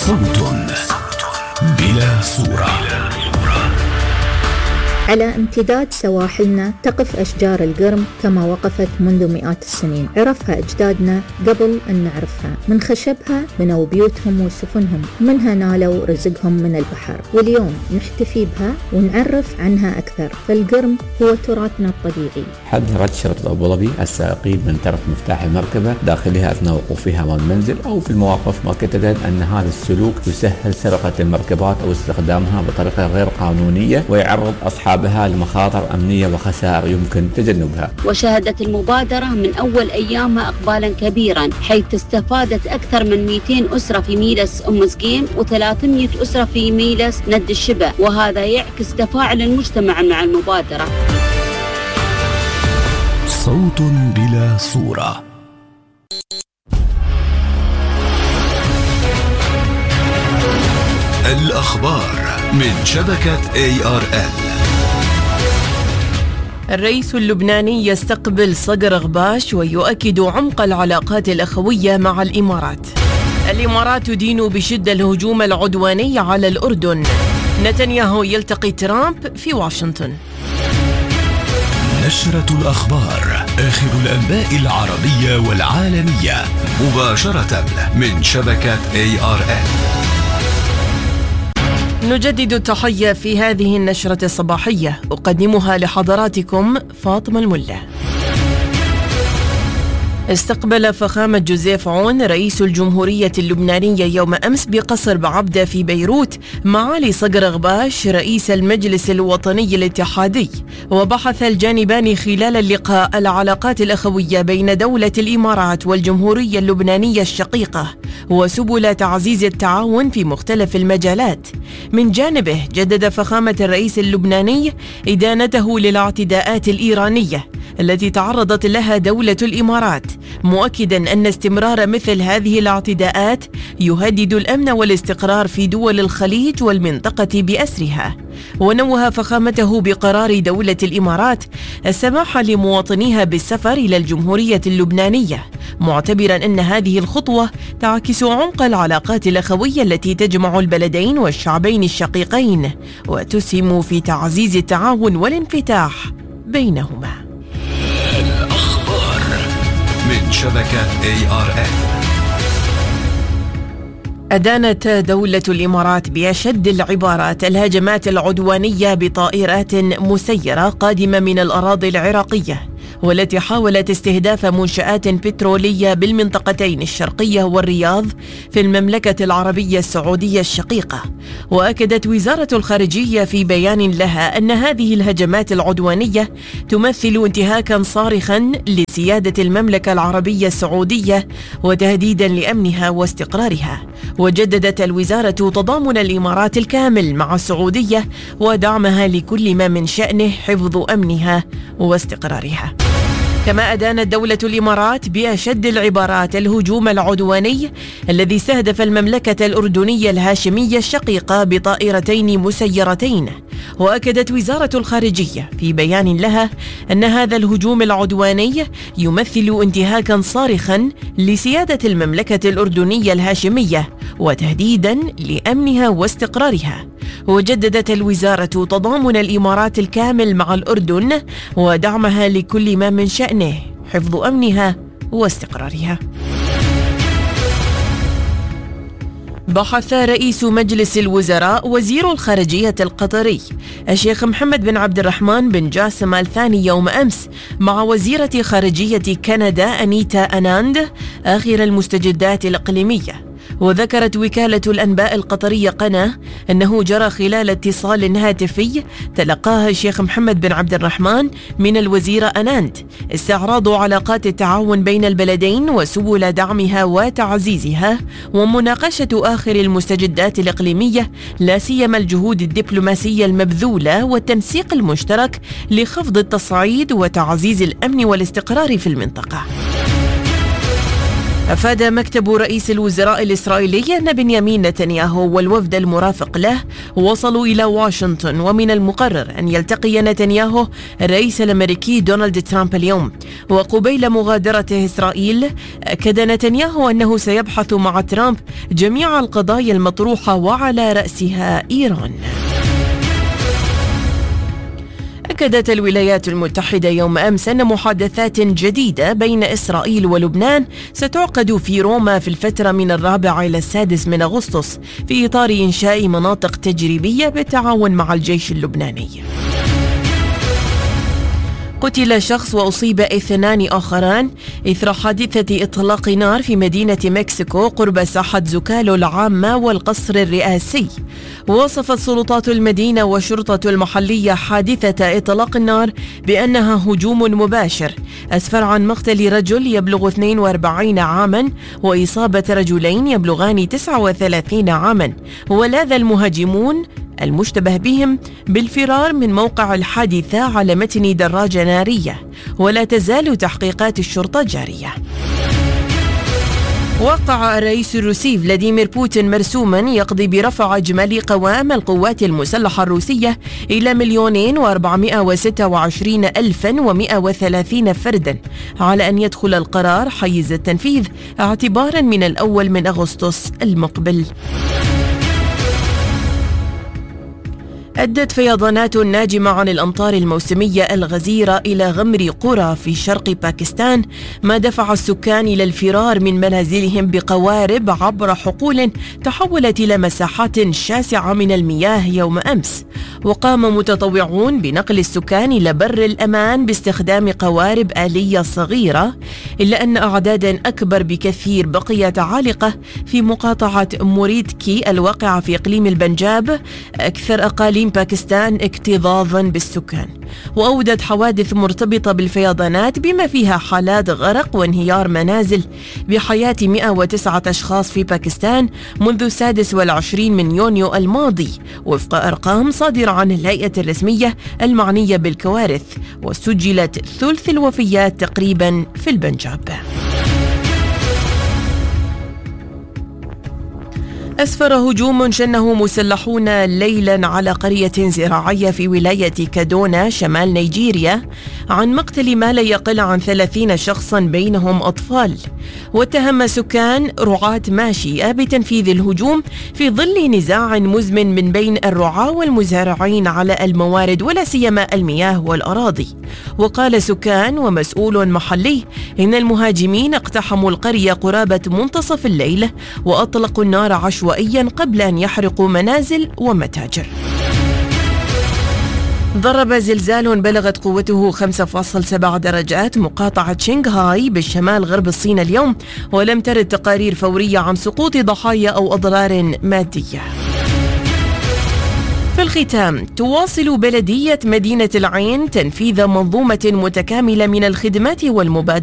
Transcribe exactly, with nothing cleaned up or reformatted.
صوت بلا صورة. على امتداد سواحلنا تقف أشجار القرم كما وقفت منذ مئات السنين. عرفها أجدادنا قبل أن نعرفها. من خشبها بنوا بيوتهم وسفنهم، منها نالوا رزقهم من البحر، واليوم نحتفي بها ونعرف عنها أكثر. فالقرم هو تراثنا الطبيعي. حدث شرطة أبو ظبي السائقين من طرف مفتاح المركبة داخلها أثناء وقوفها أمام المنزل أو في المواقف، مؤكدة أن هذا السلوك يسهل سرقة المركبات أو استخدامها بطريقة غير قانونية ويعرض أصحاب بها لمخاطر أمنية وخسائر يمكن تجنبها. وشهدت المبادرة من أول أيامها إقبالا كبيرا، حيث استفادت أكثر من مئتين أسرة في ميلس أم سقيم وثلاثمئة أسرة في ميلس ند الشبه، وهذا يعكس تفاعل المجتمع مع المبادرة. صوت بلا صورة. الأخبار من شبكة إيه آر إل. الرئيس اللبناني يستقبل صقر غباش ويؤكد عمق العلاقات الأخوية مع الإمارات. الإمارات تدين بشدة الهجوم العدواني على الأردن. نتنياهو يلتقي ترامب في واشنطن. نشرة الأخبار، آخر الأنباء العربية والعالمية مباشرة من شبكة إيه آر إل. نجدد التحية في هذه النشرة الصباحية، أقدمها لحضراتكم فاطمة الملا. استقبل فخامة جوزيف عون رئيس الجمهورية اللبنانية يوم أمس بقصر بعبدة في بيروت معالي صقر غباش رئيس المجلس الوطني الاتحادي، وبحث الجانبان خلال اللقاء العلاقات الأخوية بين دولة الإمارات والجمهورية اللبنانية الشقيقة وسبل تعزيز التعاون في مختلف المجالات. من جانبه جدد فخامة الرئيس اللبناني إدانته للاعتداءات الإيرانية التي تعرضت لها دولة الإمارات، مؤكدا أن استمرار مثل هذه الاعتداءات يهدد الأمن والاستقرار في دول الخليج والمنطقة بأسرها. ونوه فخامته بقرار دولة الإمارات السماح لمواطنيها بالسفر إلى الجمهورية اللبنانية، معتبرا أن هذه الخطوة تعكس عمق العلاقات الأخوية التي تجمع البلدين والشعبين الشقيقين وتسهم في تعزيز التعاون والانفتاح بينهما. الأخبار من شبكة إيه آر إل. أدانت دولة الإمارات بأشد العبارات الهجمات العدوانية بطائرات مسيرة قادمة من الأراضي العراقية، والتي حاولت استهداف منشآت بترولية بالمنطقتين الشرقية والرياض في المملكة العربية السعودية الشقيقة. وأكدت وزارة الخارجية في بيان لها أن هذه الهجمات العدوانية تمثل انتهاكا صارخا لسيادة المملكة العربية السعودية وتهديدا لأمنها واستقرارها. وجددت الوزارة تضامن الإمارات الكامل مع السعودية ودعمها لكل ما من شأنه حفظ أمنها واستقرارها. كما أدانت دولة الإمارات بأشد العبارات الهجوم العدواني الذي استهدف المملكة الأردنية الهاشمية الشقيقة بطائرتين مسيرتين. وأكدت وزارة الخارجية في بيان لها أن هذا الهجوم العدواني يمثل انتهاكا صارخا لسيادة المملكة الأردنية الهاشمية وتهديدا لأمنها واستقرارها. وجددت الوزارة تضامن الإمارات الكامل مع الأردن ودعمها لكل ما من شأنه حفظ أمنها واستقرارها. بحث رئيس مجلس الوزراء وزير الخارجية القطري الشيخ محمد بن عبد الرحمن بن جاسم آل ثاني يوم أمس مع وزيرة خارجية كندا أنيتا أناند آخر المستجدات الإقليمية. وذكرت وكالة الأنباء القطرية قنا أنه جرى خلال اتصال هاتفي تلقاها الشيخ محمد بن عبد الرحمن من الوزيرة أناند استعراض علاقات التعاون بين البلدين وسبل دعمها وتعزيزها ومناقشة آخر المستجدات الإقليمية، لا سيما الجهود الدبلوماسية المبذولة والتنسيق المشترك لخفض التصعيد وتعزيز الأمن والاستقرار في المنطقة. أفاد مكتب رئيس الوزراء الإسرائيلي أن بنيامين نتنياهو والوفد المرافق له وصلوا إلى واشنطن، ومن المقرر أن يلتقي نتنياهو الرئيس الأمريكي دونالد ترامب اليوم. وقبيل مغادرته إسرائيل أكد نتنياهو أنه سيبحث مع ترامب جميع القضايا المطروحة وعلى رأسها إيران. أكدت الولايات المتحدة يوم أمس أن محادثات جديدة بين إسرائيل ولبنان ستعقد في روما في الفترة من الرابع إلى السادس من أغسطس في إطار إنشاء مناطق تجريبية بالتعاون مع الجيش اللبناني. قتل شخص وأصيب اثنان آخران إثر حادثة إطلاق نار في مدينة مكسيكو قرب ساحة زوكالو العامة والقصر الرئاسي. وصفت سلطات المدينة والشرطة المحلية حادثة إطلاق النار بأنها هجوم مباشر أسفر عن مقتل رجل يبلغ اثنين وأربعين عاما وإصابة رجلين يبلغان تسعة وثلاثين عاما. ولاذ المهاجمون المشتبه بهم بالفرار من موقع الحادثة على متن دراجة نارية، ولا تزال تحقيقات الشرطة جارية. وقع الرئيس الروسي فلاديمير بوتين مرسوما يقضي برفع إجمالي قوام القوات المسلحة الروسية إلى مليونين وأربعمائة وستة وعشرين ألفا ومائة وثلاثين فردا، على أن يدخل القرار حيز التنفيذ اعتبارا من الأول من أغسطس المقبل. أدت فيضانات ناجمة عن الأمطار الموسمية الغزيرة إلى غمر قرى في شرق باكستان، ما دفع السكان إلى الفرار من منازلهم بقوارب عبر حقول تحولت إلى مساحات شاسعة من المياه يوم أمس. وقام متطوعون بنقل السكان إلى بر الأمان باستخدام قوارب آلية صغيرة، إلا أن أعدادا أكبر بكثير بقيت عالقة في مقاطعة موريدكي الواقعة في إقليم البنجاب، أكثر أقاليم باكستان اكتظاظا بالسكان. وأودت حوادث مرتبطة بالفيضانات بما فيها حالات غرق وانهيار منازل بحياة مئة وتسعة أشخاص في باكستان منذ السادس والعشرين من يونيو الماضي، وفق أرقام صادرة عن الهيئة الرسمية المعنية بالكوارث. وسجلت ثلث الوفيات تقريبا في البنجاب. أسفر هجوم شنه مسلحون ليلا على قرية زراعية في ولاية كادونا شمال نيجيريا عن مقتل ما لا يقل عن ثلاثين شخصا بينهم أطفال. واتهم سكان رعاة ماشية بتنفيذ الهجوم في ظل نزاع مزمن من بين الرعاة والمزارعين على الموارد ولا سيما المياه والأراضي. وقال سكان ومسؤول محلي إن المهاجمين اقتحموا القرية قرابة منتصف الليل وأطلقوا النار عشوائيا قبل أن يحرقوا منازل ومتاجر. ضرب زلزال بلغت قوته خمسة فاصلة سبعة درجات مقاطعة شنغهاي بالشمال غرب الصين اليوم، ولم ترد تقارير فورية عن سقوط ضحايا أو أضرار مادية. في الختام، تواصل بلدية مدينة العين تنفيذ منظومة متكاملة من الخدمات والمبادرات